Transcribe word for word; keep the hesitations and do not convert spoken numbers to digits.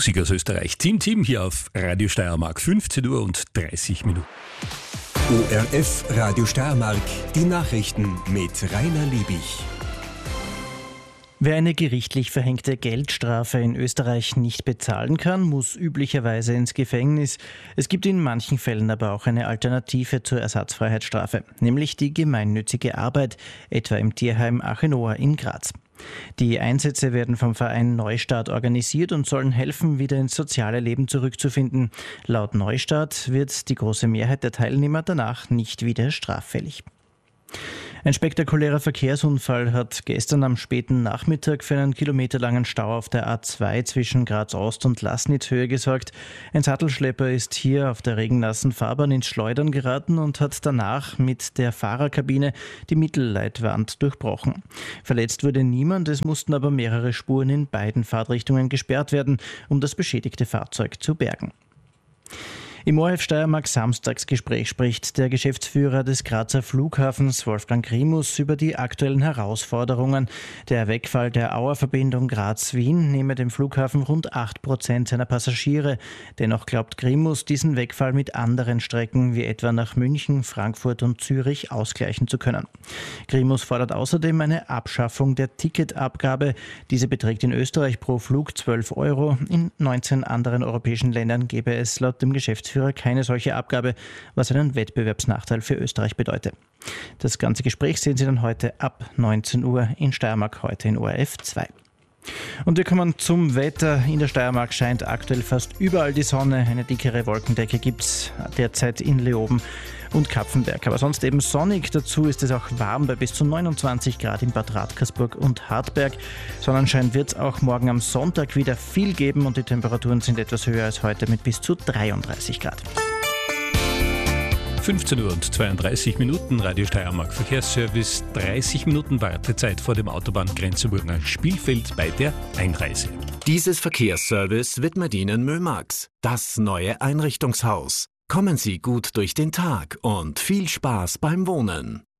Musik aus Österreich. Team Team hier auf Radio Steiermark, fünfzehn Uhr und dreißig Minuten. O R F Radio Steiermark, die Nachrichten mit Rainer Liebig. Wer eine gerichtlich verhängte Geldstrafe in Österreich nicht bezahlen kann, muss üblicherweise ins Gefängnis. Es gibt in manchen Fällen aber auch eine Alternative zur Ersatzfreiheitsstrafe, nämlich die gemeinnützige Arbeit, etwa im Tierheim Achenoa in Graz. Die Einsätze werden vom Verein Neustart organisiert und sollen helfen, wieder ins soziale Leben zurückzufinden. Laut Neustart wird die große Mehrheit der Teilnehmer danach nicht wieder straffällig. Ein spektakulärer Verkehrsunfall hat gestern am späten Nachmittag für einen kilometerlangen Stau auf der A zwei zwischen Graz Ost und Laßnitzhöhe gesorgt. Ein Sattelschlepper ist hier auf der regennassen Fahrbahn ins Schleudern geraten und hat danach mit der Fahrerkabine die Mittelleitwand durchbrochen. Verletzt wurde niemand, es mussten aber mehrere Spuren in beiden Fahrtrichtungen gesperrt werden, um das beschädigte Fahrzeug zu bergen. Im O R F Steiermark Samstagsgespräch spricht der Geschäftsführer des Grazer Flughafens, Wolfgang Grimus, über die aktuellen Herausforderungen. Der Wegfall der Auerverbindung Graz-Wien nehme dem Flughafen rund acht Prozent seiner Passagiere. Dennoch glaubt Grimus, diesen Wegfall mit anderen Strecken wie etwa nach München, Frankfurt und Zürich ausgleichen zu können. Grimus fordert außerdem eine Abschaffung der Ticketabgabe. Diese beträgt in Österreich pro Flug zwölf Euro. In neunzehn anderen europäischen Ländern gäbe es laut dem Geschäftsführer keine solche Abgabe, was einen Wettbewerbsnachteil für Österreich bedeutet. Das ganze Gespräch sehen Sie dann heute ab neunzehn Uhr in Steiermark, heute in O R F zwei. Und wir kommen zum Wetter. In der Steiermark scheint aktuell fast überall die Sonne. Eine dickere Wolkendecke gibt es derzeit in Leoben und Kapfenberg. Aber sonst eben sonnig. Dazu ist es auch warm bei bis zu neunundzwanzig Grad in Bad Radkersburg und Hartberg. Sonnenschein wird es auch morgen am Sonntag wieder viel geben und die Temperaturen sind etwas höher als heute mit bis zu dreiunddreißig Grad. fünfzehn Uhr und zweiunddreißig Minuten, Radio Steiermark Verkehrsservice, dreißig Minuten Wartezeit vor dem Autobahngrenzübergang Spielfeld bei der Einreise. Dieses Verkehrsservice widmet Ihnen Mömax, das neue Einrichtungshaus. Kommen Sie gut durch den Tag und viel Spaß beim Wohnen.